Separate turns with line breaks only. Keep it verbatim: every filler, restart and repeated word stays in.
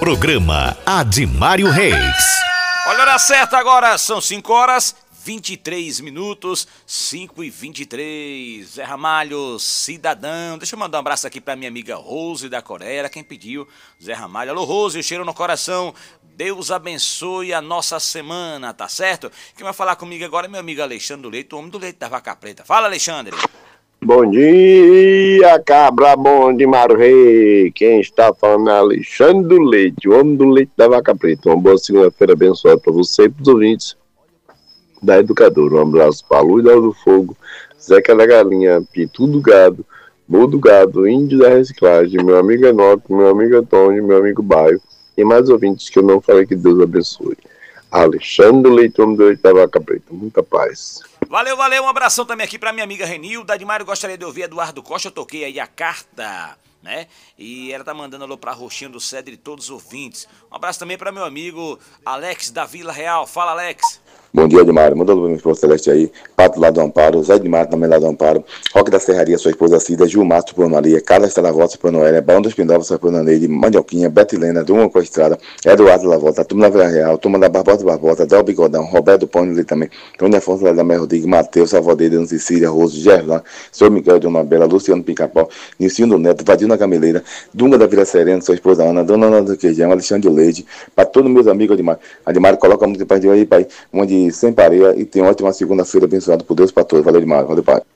Programa Adimário Reis.
Olha a hora certa agora, são cinco horas e vinte e três minutos, cinco e vinte e três. Zé Ramalho, cidadão. Deixa eu mandar um abraço aqui pra minha amiga Rose da Coreia, quem pediu, Zé Ramalho. Alô, Rose, o cheiro no coração. Deus abençoe a nossa semana, tá certo? Quem vai falar comigo agora é meu amigo Alexandre do Leite, o homem do leite da Vaca Preta. Fala, Alexandre.
Bom dia, cabra bom de Marrei. Quem está falando é Alexandre do Leite, o homem do leite da Vaca Preta. Uma boa segunda-feira abençoada para você e para os ouvintes da Educadora. Um abraço para Luz do Fogo, Zeca da Galinha, Pitu do Gado, Bo do Gado, Índio da Reciclagem, meu amigo Enoque, meu amigo Antônio, meu amigo Baio e mais ouvintes que eu não falei. Que Deus abençoe. Alexandre do Leite, homem do leite da Vaca Preta. Muita paz.
Valeu, valeu, um abração também aqui pra minha amiga Renilda. Admário, gostaria de ouvir Eduardo Costa, eu toquei aí a carta, né? E ela tá mandando alô pra Roxinho do Cedro e todos os ouvintes. Um abraço também pra meu amigo Alex da Vila Real. Fala, Alex.
Bom dia, Admário. Manda alô pra minha esposa Celeste aí. Pato lá do Amparo, Zé de Mato também lá do Amparo. Roque da Serraria, sua esposa Cida, Gil Mastro por Maria, Carla Estaravota por Noélia, Barão dos Pindovas por Neide, Mandioquinha, Betilena, Duma com a Estrada, Eduardo Lavota, Turma da Vila Real, Turma da Barbosa Barbosa, Del Bigodão, Roberto Pônio ali também, Tony Afonso lá da Mer Rodrigues, Matheus, Salvadeira, Ana Cecília, Roso, Gerlan, Sr. Miguel de Uma Bela, Luciano Pica-Pau, Nilcinho do Neto, Vadinho na Cameleira, Dunga da Vila Serena, sua esposa Ana, Dona Ana do Queijão, Alexandre do Leite, para todos meus amigos, Admário. Admário, coloca muito para de aí, pai, uma de sem pareia. E tem ótima segunda-feira abençoada por Deus para todos. Valeu demais, valeu, pai.